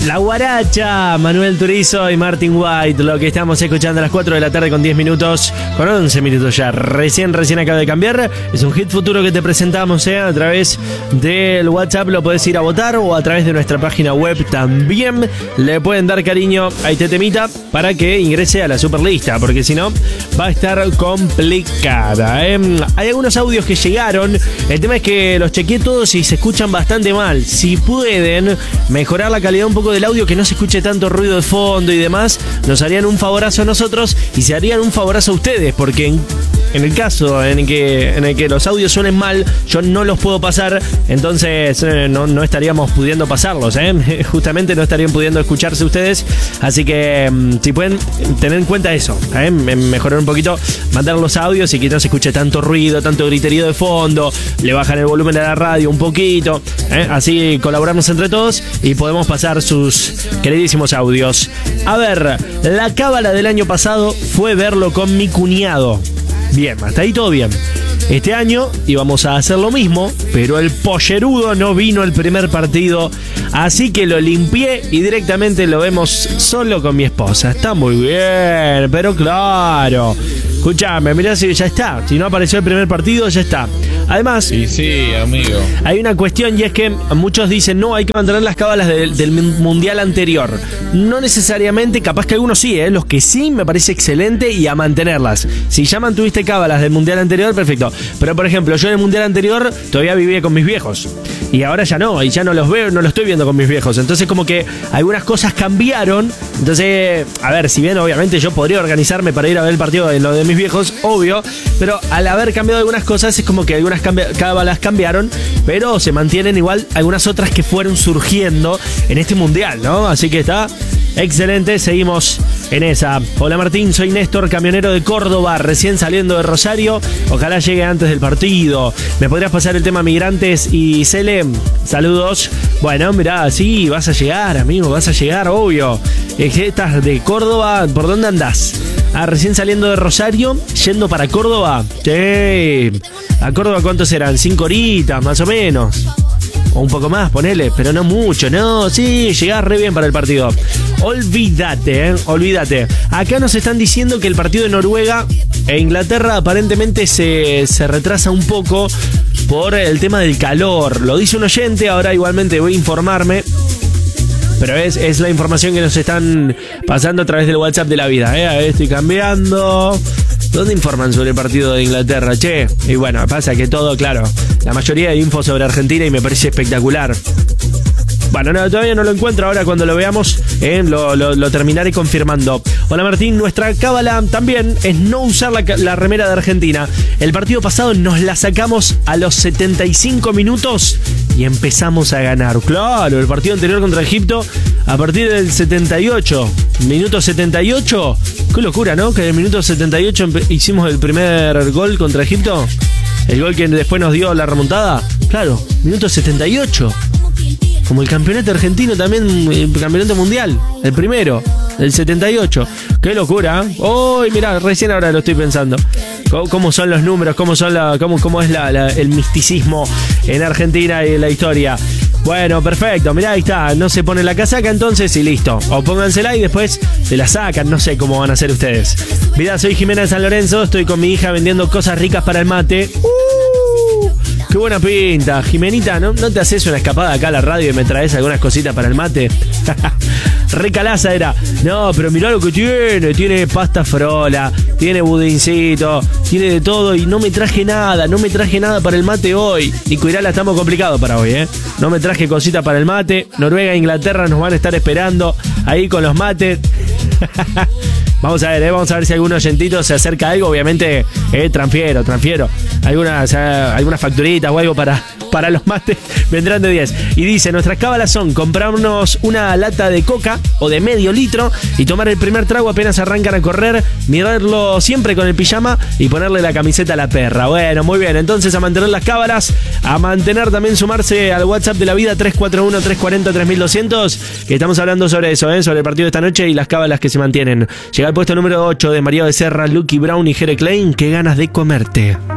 La Guaracha, Manuel Turizo y Martin White, lo que estamos escuchando a las 4 de la tarde con 10 minutos, con 11 minutos ya, recién acaba de cambiar. Es un hit futuro que te presentamos a través del WhatsApp, lo podés ir a votar o a través de nuestra página web también. Le pueden dar cariño a este temita para que ingrese a la superlista, porque si no va a estar complicada. Hay algunos audios que llegaron, el tema es que los chequeé todos y se escuchan bastante mal. Si pueden mejorar la calidad un poco del audio, que no se escuche tanto ruido de fondo y demás, nos harían un favorazo a nosotros y se harían un favorazo a ustedes, porque en el caso en el que los audios suenen mal, yo no los puedo pasar, entonces no estaríamos pudiendo pasarlos, justamente no estarían pudiendo escucharse ustedes, así que si pueden tener en cuenta eso, mejorar un poquito, mandar los audios y que no se escuche tanto ruido, tanto griterío de fondo, le bajan el volumen a la radio un poquito, así colaboramos entre todos y podemos pasar sus queridísimos audios. A ver, la cábala del año pasado fue verlo con mi cuñado. Bien, hasta ahí todo bien. Este año íbamos a hacer lo mismo, pero el pollerudo no vino el primer partido, así que lo limpié y directamente lo vemos solo con mi esposa. Está muy bien, pero claro. Escuchame, mirá si ya está. Si no apareció el primer partido, ya está. Además, sí, amigo, hay una cuestión y es que muchos dicen no, hay que mantener las cábalas del mundial anterior. No necesariamente, capaz que algunos sí, los que sí me parece excelente y a mantenerlas. Si ya mantuviste cábalas del mundial anterior, perfecto. Pero por ejemplo, yo en el mundial anterior todavía vivía con mis viejos y ahora ya no, y ya no los veo, no los estoy viendo con mis viejos. Entonces como que algunas cosas cambiaron. Entonces, a ver, si bien obviamente yo podría organizarme para ir a ver el partido de lo de mis viejos, obvio, pero al haber cambiado algunas cosas es como que algunas cábalas cambiaron, pero se mantienen igual algunas otras que fueron surgiendo en este mundial, ¿no? Así que está excelente, seguimos en esa. Hola Martín, soy Néstor, camionero de Córdoba, recién saliendo de Rosario, ojalá llegue antes del partido. ¿Me podrías pasar el tema Migrantes y Cele? Saludos. Bueno, mirá, sí, vas a llegar, amigo, vas a llegar, obvio. ¿Estás de Córdoba? ¿Por dónde andás? Recién saliendo de Rosario, yendo para Córdoba. Sí. ¿A Córdoba cuántos serán? 5 horitas, más o menos. O un poco más, ponele, pero no mucho, no, sí, llegás re bien para el partido. Olvídate, olvídate. Acá nos están diciendo que el partido de Noruega e Inglaterra aparentemente se retrasa un poco por el tema del calor. Lo dice un oyente, ahora igualmente voy a informarme. Pero es la información que nos están pasando a través del WhatsApp de la vida. A ver, estoy cambiando. ¿Dónde informan sobre el partido de Inglaterra? Che, y bueno, pasa que todo, claro, la mayoría de info sobre Argentina y me parece espectacular. Bueno, no, todavía no lo encuentro, ahora cuando lo veamos lo terminaré confirmando. Hola Martín, nuestra cábala también es no usar la remera de Argentina. El partido pasado nos la sacamos a los 75 minutos y empezamos a ganar. Claro, el partido anterior contra Egipto, a partir del 78, minuto 78, qué locura, ¿no? Que en el minuto 78 hicimos el primer gol contra Egipto, el gol que después nos dio la remontada. Claro, minuto 78. Como el campeonato argentino también, el campeonato mundial, el primero, el 78. ¡Qué locura! ¡Oh, mirá! Recién ahora lo estoy pensando. ¿Cómo son los números? ¿Cómo es el misticismo en Argentina y en la historia? Bueno, perfecto. Mirá, ahí está. No se pone la casaca entonces y listo. O póngansela y después se la sacan. No sé cómo van a hacer ustedes. Mirá, soy Jimena de San Lorenzo. Estoy con mi hija vendiendo cosas ricas para el mate. ¡Qué buena pinta! Jimenita, ¿no te haces una escapada acá a la radio y me traes algunas cositas para el mate? Re calaza era. No, pero mirá lo que tiene. Tiene pasta frola, tiene budincito, tiene de todo y no me traje nada para el mate hoy. Nico Irala, estamos complicados para hoy, No me traje cositas para el mate. Noruega e Inglaterra nos van a estar esperando ahí con los mates. Vamos a ver si algún oyentito se acerca a algo. Obviamente, transfiero. Algunas facturitas o algo para los mates vendrán de 10. Y dice, nuestras cábalas son comprarnos una lata de coca o de medio litro y tomar el primer trago apenas arrancan a correr, mirarlo siempre con el pijama y ponerle la camiseta a la perra. Bueno, muy bien, entonces a mantener las cábalas, a mantener también sumarse al WhatsApp de la vida 341-340-3200, que estamos hablando sobre eso, sobre el partido de esta noche y las cábalas que se mantienen. Llega al puesto número 8 de María Becerra, Lucky Brown y Jere Klein. Qué ganas de comerte.